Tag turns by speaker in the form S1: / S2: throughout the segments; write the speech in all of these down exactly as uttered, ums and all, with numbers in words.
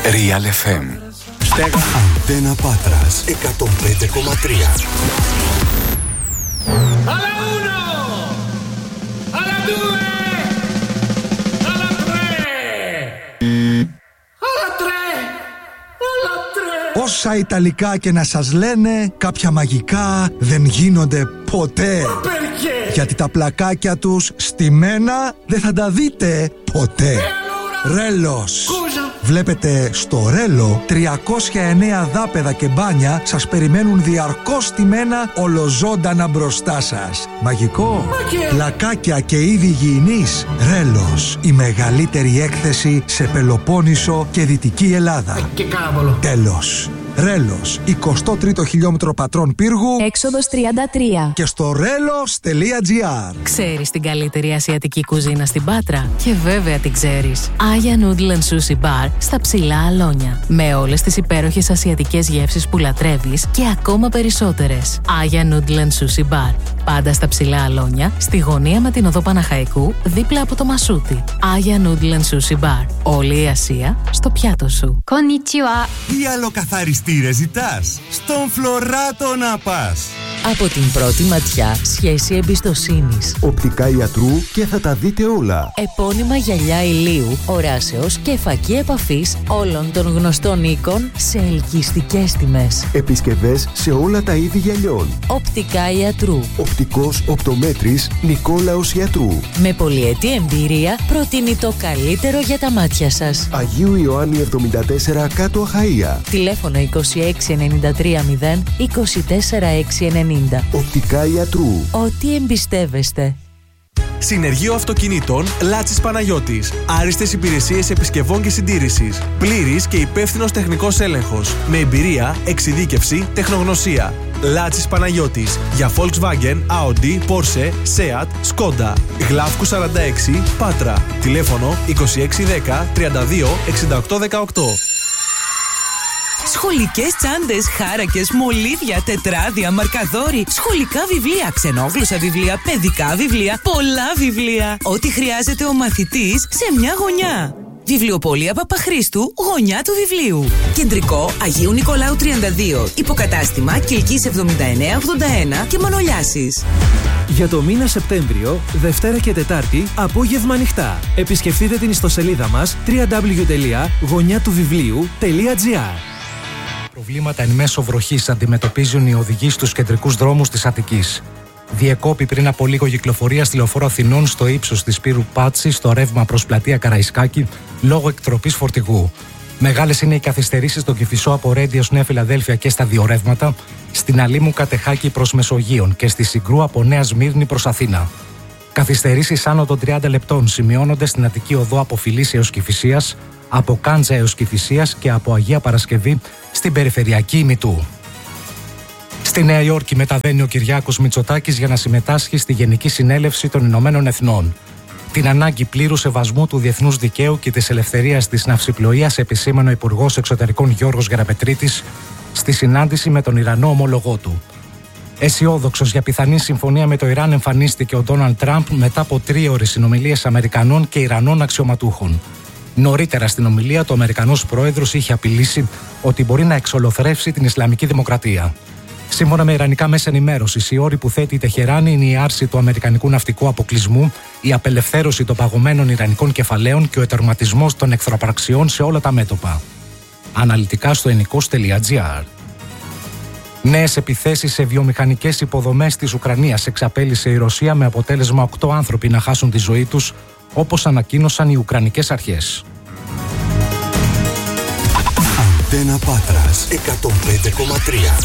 S1: Real εφ εμ.
S2: Στέγα. Αντένα Πάτρας εκατόν πέντε κόμμα τρία.
S3: Alla uno, alla due, alla tre, alla tre, alla tre.
S4: Όσα Ιταλικά και να σας λένε, κάποια μαγικά δεν γίνονται ποτέ. Γιατί τα πλακάκια τους στημένα δεν θα τα δείτε ποτέ. Ρέλος. Βλέπετε, στο Ρέλο τριακόσια εννέα δάπεδα και μπάνια σας περιμένουν διαρκώς στημένα ολοζώντανα μπροστά σας. Μαγικό. Πλακάκια και είδη υγιεινής. Ρέλος. Η μεγαλύτερη έκθεση σε Πελοπόννησο και Δυτική Ελλάδα.
S3: Και κάβολο.
S4: Τέλος. Ρέλος, εικοστό τρίτο χιλιόμετρο Πατρών Πύργου,
S5: έξοδος τριάντα τρία.
S4: Και στο ρέλος τελεία τζι άρ.
S6: Ξέρεις την καλύτερη ασιατική κουζίνα στην Πάτρα? Και βέβαια την ξέρεις. Aya Noodle and Sushi Bar στα Ψηλά Αλόνια. Με όλες τις υπέροχες ασιατικές γεύσεις που λατρεύεις και ακόμα περισσότερες. Aya Noodle and Sushi Bar. Πάντα στα Ψηλά Αλόνια, στη γωνία με την οδό Παναχαϊκού, δίπλα από το Μασούτι. Aya Noodle and Sushi Bar. Όλη η Ασία στο πιάτο σου.
S5: Konnichiwa.
S2: Τι άλλο καθαριστήρε ζητάς? Στον Φλωράτο να πας.
S6: Από την πρώτη ματιά, σχέση εμπιστοσύνης.
S2: Οπτικά ιατρού και θα τα δείτε όλα.
S6: Επώνυμα γυαλιά ηλίου, οράσεως και φακή επαφής όλων των γνωστών οίκων σε ελκυστικές τιμές.
S2: Επισκευές σε όλα τα είδη γυαλιών.
S6: Οπτικά ιατρού.
S2: Οπτικός οπτομέτρης Νικόλαος Ιατρού.
S6: Με πολυετή εμπειρία προτείνει το καλύτερο για τα μάτια σας.
S2: Αγίου Ιωάννη εβδομήντα τέσσερα κάτω Αχαΐα.
S6: Τηλέφωνο είκοσι έξι ενενήντα τρία μηδέν είκοσι τέσσερα έξι ενενήντα.
S2: Οπτικά Ιατρού.
S6: Ό,τι εμπιστεύεστε.
S7: Συνεργείο Αυτοκινήτων Λάτσης Παναγιώτης. Άριστες υπηρεσίες επισκευών και συντήρησης. Πλήρης και υπεύθυνος τεχνικός έλεγχος. Με εμπειρία, εξειδίκευση, τεχνογνωσία. Λάτσης Παναγιώτης. Για Volkswagen, Audi, Porsche, Seat, Skoda. Γλάφκου σαράντα έξι, Πάτρα. Τηλέφωνο είκοσι έξι δέκα τριάντα δύο εξήντα οκτώ δεκαοκτώ.
S8: Σχολικές τσάντες, χάρακες, μολύβια, τετράδια, μαρκαδόροι, σχολικά βιβλία, ξενόγλωσσα βιβλία, παιδικά βιβλία, πολλά βιβλία. Ό,τι χρειάζεται ο μαθητής σε μια γωνιά. Βιβλιοπωλεία Παπαχρήστου, γωνιά του βιβλίου. Κεντρικό Αγίου Νικολάου τριάντα δύο. Υποκατάστημα Κιλκής εβδομήντα εννέα ογδόντα ένα και Μανολιάσης.
S9: Για το μήνα Σεπτέμβριο, Δευτέρα και Τετάρτη, απόγευμα ανοιχτά. Επισκεφτείτε την ιστοσελίδα μας double-u double-u double-u τελεία γωνιά του βιβλίου τελεία τζι άρ.
S10: Προβλήματα εν μέσω βροχής αντιμετωπίζουν οι οδηγοί στους κεντρικούς δρόμους της Αττικής. Διεκόπη πριν από λίγο κυκλοφορία στη Λεωφόρο Αθηνών στο ύψος της Πύρου Πάτση, στο ρεύμα προς πλατεία Καραϊσκάκη, λόγω εκτροπής φορτηγού. Μεγάλες είναι οι καθυστερήσεις στον Κηφισό από Ρέντιος Νέα Φιλαδέλφια και στα δύο ρεύματα, στην Αλήμου Κατεχάκη προς Μεσογείον και στη Συγκρού από Νέα Σμύρνη προς Αθήνα. Καθυστερήσεις άνω των τριάντα λεπτών σημειώνονται στην Αττική Οδό από Φιλής έως Κηφισίας, από Κάντζα έως Κηφισίας και από Αγία Παρασκευή στην περιφερειακή ημιτού. Στη Νέα Υόρκη μεταβαίνει ο Κυριάκος Μητσοτάκης για να συμμετάσχει στη Γενική Συνέλευση των Ηνωμένων Εθνών. Την ανάγκη πλήρου σεβασμού του διεθνούς δικαίου και της ελευθερίας της ναυσιπλοείας επισήμανε ο Υπουργός Εξωτερικών Γιώργος Γεραπετρίτης στη συνάντηση με τον Ιρανό ομόλογό του. Αισιόδοξος για πιθανή συμφωνία με το Ιράν εμφανίστηκε ο Ντόναλντ Τραμπ μετά από τρίωρες συνομιλίες Αμερικανών και Ιρανών αξιωματούχων. Νωρίτερα στην ομιλία, το Αμερικανός πρόεδρος είχε απειλήσει ότι μπορεί να εξολοθρεύσει την Ισλαμική Δημοκρατία. Σύμφωνα με ιρανικά μέσα ενημέρωσης, οι όροι που θέτει η Τεχεράνη είναι η άρση του αμερικανικού ναυτικού αποκλεισμού, η απελευθέρωση των παγωμένων ιρανικών κεφαλαίων και ο ετερματισμός των εχθροπραξιών σε όλα τα μέτωπα. Αναλυτικά στο ενικός τελεία τζι άρ. Νέες επιθέσεις σε βιομηχανικές υποδομές της Ουκρανίας εξαπέλυσε η Ρωσία, με αποτέλεσμα οκτώ άνθρωποι να χάσουν τη ζωή τους, όπως ανακοίνωσαν οι Ουκρανικές αρχές.
S2: Αντένα Πάτρας εκατόν πέντε κόμμα τρία.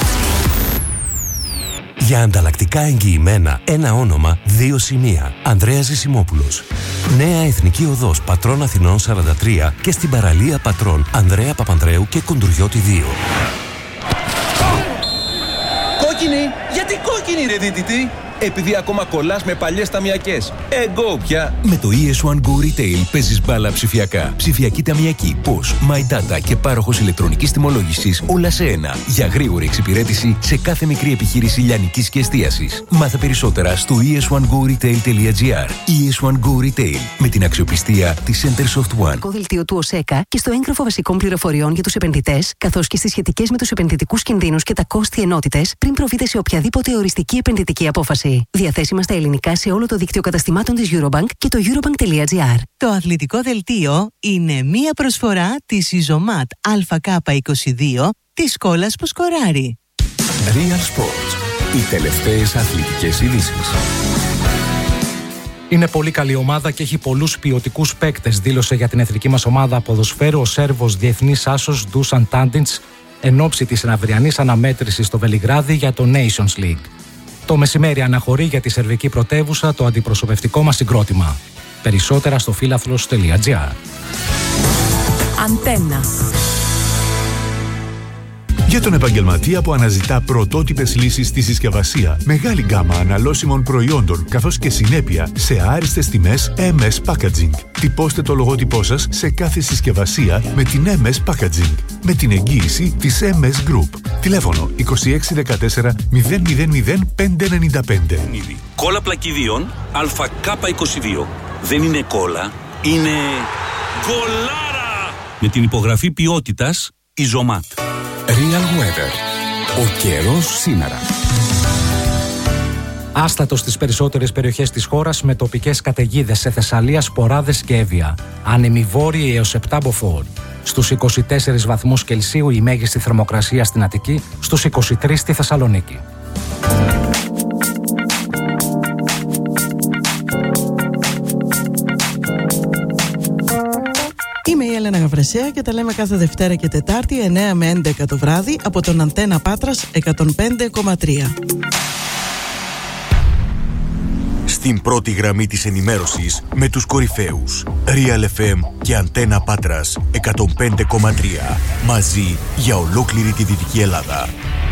S2: Για ανταλλακτικά εγγυημένα, ένα όνομα, δύο σημεία. Ανδρέας Ζησιμόπουλος. Νέα Εθνική Οδός Πατρών Αθηνών σαράντα τρία και στην παραλία Πατρών Ανδρέα Παπανδρέου και Κοντουριώτη δύο.
S11: Κόκκινη! Γιατί κόκκινη, ρε δίτητη!
S1: επειδή ακόμα κολλάς με παλιές ταμιακές. Εγκό πια!
S2: Με το ι ες One Go Retail παίζεις μπάλα ψηφιακά. Ψηφιακή ταμιακή, Posh, My Data και πάροχος ηλεκτρονικής τιμολόγησης, όλα σε ένα. Για γρήγορη εξυπηρέτηση σε κάθε μικρή επιχείρηση λιανικής και εστίασης. Μάθε περισσότερα στο ι ες one go retail τελεία τζι άρ. ι ες One Go Retail, με την αξιοπιστία της Centersoft One.
S11: Το δελτίο του ΟΣΕΚΑ και στο έγγραφο βασικών πληροφοριών για τους επενδυτές, καθώς και στις σχετικές με τους επενδυτικούς κινδύνους και τα κόστη ενότητες, πριν προβείτε σε οποιαδήποτε οριστική επενδυτική απόφαση. Διαθέσιμα στα ελληνικά σε όλο το δίκτυο καταστημάτων της Eurobank και το eurobank τελεία τζι άρ.
S12: Το αθλητικό δελτίο είναι μία προσφορά της Ιζωμάτ Α Κ είκοσι δύο της κόλλας που σκοράρει.
S2: Real Sports. Οι τελευταίες αθλητικές ειδήσεις.
S10: Είναι πολύ καλή ομάδα και έχει πολλούς ποιοτικούς παίκτες, δήλωσε για την εθνική μας ομάδα ποδοσφαίρου ο Σέρβος διεθνής άσος Ντούσαν Τάντιντς εν ώψη της αυριανής αναμέτρησης στο Βελιγράδι για το Nations League. Το μεσημέρι αναχωρεί για τη σερβική πρωτεύουσα το αντιπροσωπευτικό μας συγκρότημα. Περισσότερα στο φίλαθλος τελεία τζι άρ.
S6: Αντένα.
S13: Για τον επαγγελματία που αναζητά πρωτότυπες λύσεις στη συσκευασία, μεγάλη γκάμα αναλώσιμων προϊόντων καθώς και συνέπεια σε άριστες τιμές εμ ες Packaging. Τυπώστε το λογότυπό σας σε κάθε συσκευασία με την εμ ες Packaging, με την εγγύηση της εμ ες Group. Τηλέφωνο είκοσι έξι δεκατέσσερα μηδέν μηδέν μηδέν πέντε ενενήντα πέντε.
S14: Κόλλα πλακιδίων Α Κ είκοσι δύο. Δεν είναι κόλλα, είναι κολλάρα! Με την υπογραφή ποιότητας Ιζωμάτ.
S2: Real Weather. Ο καιρός σήμερα.
S10: Άστατο στις περισσότερες περιοχές της χώρας με τοπικές καταιγίδες σε Θεσσαλία, Σποράδες και Εύβοια. Άνεμοι βόρειοι έως επτά μποφόρ. Στους είκοσι τέσσερις βαθμούς Κελσίου η μέγιστη θερμοκρασία στην Αττική, στους είκοσι τρεις στη Θεσσαλονίκη.
S15: Είμαι η Έλενα Γαβρεσέα και τα λέμε κάθε Δευτέρα και Τετάρτη εννέα με έντεκα το βράδυ από τον Αντένα Πάτρας εκατόν πέντε κόμμα τρία.
S16: Στην πρώτη γραμμή της ενημέρωσης με τους κορυφαίους Real εφ εμ και Αντένα Πάτρας εκατόν πέντε κόμμα τρία. Μαζί για ολόκληρη τη Δυτική Ελλάδα.